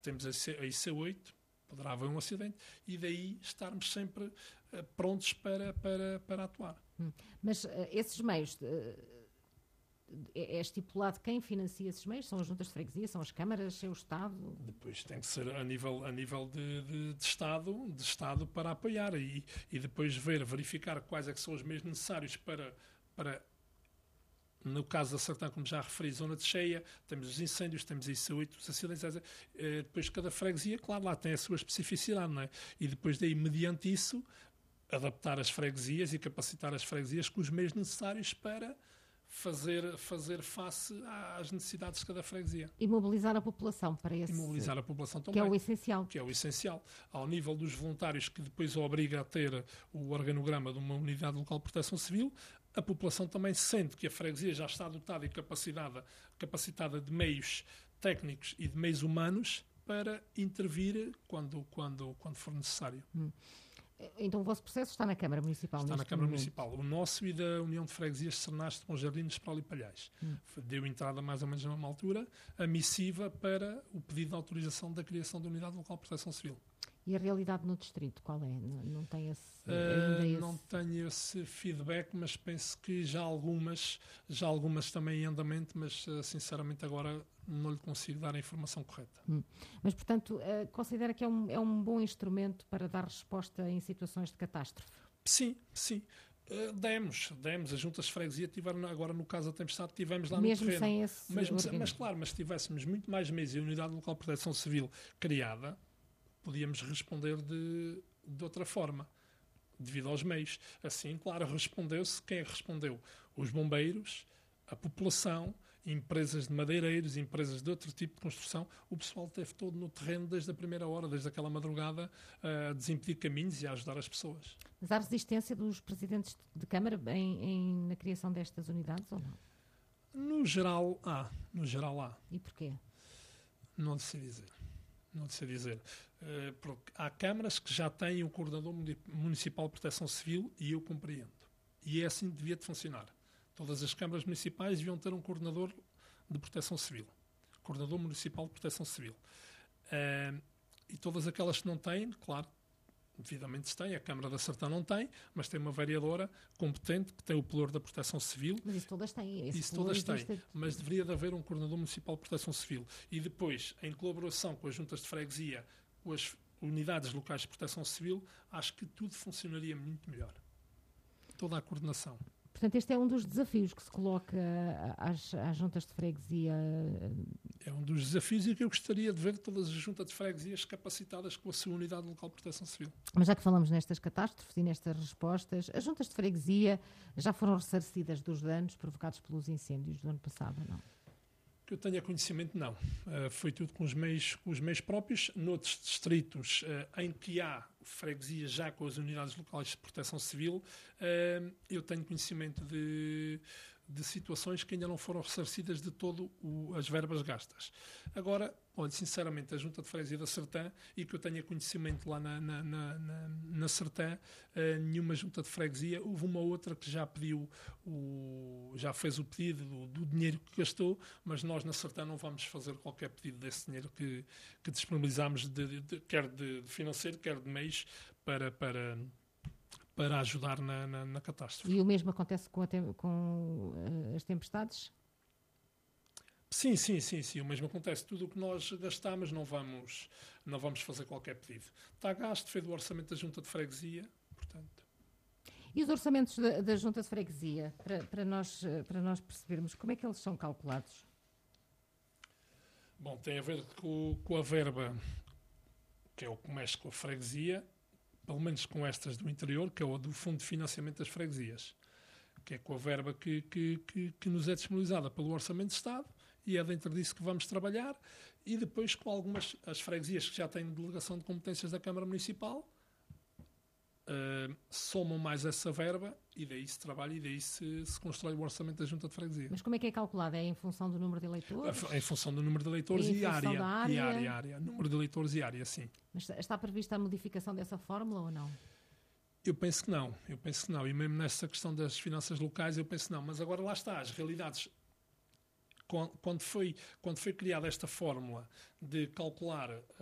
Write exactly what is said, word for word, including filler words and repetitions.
temos a I C oito, poderá haver um acidente, e daí estarmos sempre uh, prontos para, para, para atuar. Hum. Mas uh, esses meios, uh, é estipulado quem financia esses meios? São as juntas de freguesia, são as câmaras, é o Estado? Depois tem que ser a nível, a nível de, de, de, Estado, de Estado para apoiar e, e depois ver, verificar quais é que são os meios necessários para... para no caso da Sertã, como já referi, zona de cheia, temos os incêndios, temos a I C oito, os acidentes, eh, depois cada freguesia, claro, lá tem a sua especificidade, não é? E depois daí, mediante isso, adaptar as freguesias e capacitar as freguesias com os meios necessários para fazer, fazer face às necessidades de cada freguesia. E mobilizar a população para esse... E mobilizar a população também. Que é o essencial. Que é o essencial. Ao nível dos voluntários, que depois obriga a ter o organograma de uma unidade local de proteção civil, a população também sente que a freguesia já está dotada e capacitada, capacitada de meios técnicos e de meios humanos para intervir quando, quando, quando for necessário. Hum. Então o vosso processo está na Câmara Municipal? Está na Câmara momento. Municipal. O nosso e da União de Freguesias de Sernaste de Monjardim, Espral e Palhais. Hum. Deu entrada mais ou menos na mesma altura a missiva para o pedido de autorização da criação da Unidade Local de Proteção Civil. E a realidade no distrito, qual é? Não, não tem esse, uh, esse... Não tenho esse feedback, mas penso que já algumas, já algumas também em andamento, mas uh, sinceramente agora não lhe consigo dar a informação correta. Hum. Mas, portanto, uh, considera que é um, é um bom instrumento para dar resposta em situações de catástrofe? Sim, sim. Uh, demos, demos. As juntas de freguesia tiveram, agora no caso da tempestade, tivemos lá Mesmo no terreno. Sem esse Mesmo sem, mas claro, mas se tivéssemos muito mais meios e a Unidade Local de Proteção Civil criada, podíamos responder de, de outra forma, devido aos meios. Assim, claro, respondeu-se. Quem respondeu? Os bombeiros, a população, empresas de madeireiros, empresas de outro tipo de construção. O pessoal esteve todo no terreno desde a primeira hora, desde aquela madrugada, a desimpedir caminhos e a ajudar as pessoas. Mas há resistência dos presidentes de Câmara em, em, na criação destas unidades ou não? No geral, há. No geral, há. E porquê? Não sei dizer. Não sei dizer. Uh, porque há câmaras que já têm o coordenador municipal de proteção civil e eu compreendo. E é assim que devia de funcionar. Todas as câmaras municipais deviam ter um coordenador de proteção civil. Coordenador municipal de proteção civil. Uh, e todas aquelas que não têm, claro, devidamente se tem, a Câmara da Sertã não tem, mas tem uma vereadora competente que tem o pelour da proteção civil. Mas isso todas têm. Esse isso todas têm, mas deveria de haver um coordenador municipal de proteção civil. E depois, em colaboração com as juntas de freguesia, com as unidades locais de proteção civil, acho que tudo funcionaria muito melhor. Toda a coordenação. Portanto, este é um dos desafios que se coloca às, às juntas de freguesia. É um dos desafios e que eu gostaria de ver todas as juntas de freguesias capacitadas com a sua unidade local de proteção civil. Mas já que falamos nestas catástrofes e nestas respostas, as juntas de freguesia já foram ressarcidas dos danos provocados pelos incêndios do ano passado ou não? Que eu tenha conhecimento, não. Uh, foi tudo com os meios, com os meios próprios. Noutros distritos uh, em que há freguesias já com as unidades locais de proteção civil, uh, eu tenho conhecimento de, de situações que ainda não foram ressarcidas de todo o, as verbas gastas. Agora, olha, sinceramente, a Junta de Freguesia da Sertã, e que eu tenha conhecimento lá na, na, na, na, na Sertã, uh, nenhuma Junta de Freguesia, houve uma outra que já pediu, o, já fez o pedido do, do dinheiro que gastou, mas nós na Sertã não vamos fazer qualquer pedido desse dinheiro que, que disponibilizamos, de, de, quer de, de financeiro, quer de meios, para, para, para ajudar na, na, na catástrofe. E o mesmo acontece com, a tem, com uh, as tempestades? Sim, sim, sim, sim, o mesmo acontece. Tudo o que nós gastamos não vamos, não vamos fazer qualquer pedido. Está gasto, foi do orçamento da Junta de Freguesia, portanto... E os orçamentos da, da Junta de Freguesia, para, para, nós, para nós percebermos, como é que eles são calculados? Bom, tem a ver com, com a verba, que é o que mexe com a freguesia, pelo menos com estas do interior, que é o do Fundo de Financiamento das Freguesias, que é com a verba que, que, que, que nos é disponibilizada pelo Orçamento de Estado, e é dentro disso que vamos trabalhar, e depois com algumas, as freguesias que já têm delegação de competências da Câmara Municipal, Uh, somam mais essa verba e daí se trabalha e daí se, se constrói o orçamento da Junta de Freguesia. Mas como é que é calculado? É em função do número de eleitores? É em função do número de eleitores e, e área, área. E área, área. Número de eleitores e área, sim. Mas está prevista a modificação dessa fórmula ou não? Eu penso que não, eu penso que não. E mesmo nessa questão das finanças locais eu penso que não. Mas agora lá está, as realidades quando foi, quando foi criada esta fórmula de calcular